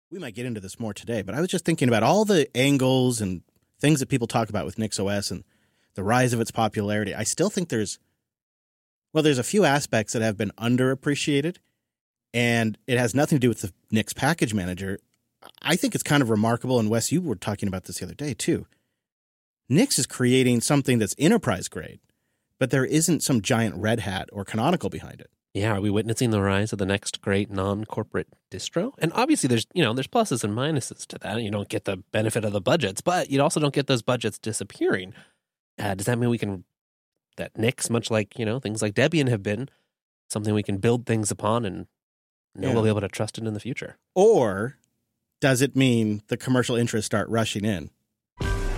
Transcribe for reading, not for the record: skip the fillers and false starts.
We might get into this more today, but I was just thinking about all the angles and things that people talk about with NixOS and the rise of its popularity. I still think there's a few aspects that have been underappreciated, and it has nothing to do with the Nix package manager. I think it's kind of remarkable, and Wes, you were talking about this the other day too. Nix is creating something that's enterprise grade, but there isn't some giant Red Hat or Canonical behind it. Yeah, are we witnessing the rise of the next great non-corporate distro? And obviously there's pluses and minuses to that. You don't get the benefit of the budgets, but you also don't get those budgets disappearing. Does that mean that Nix, much like, things like Debian have been, something we can build things upon and we'll be able to trust it in the future? Or does it mean the commercial interests start rushing in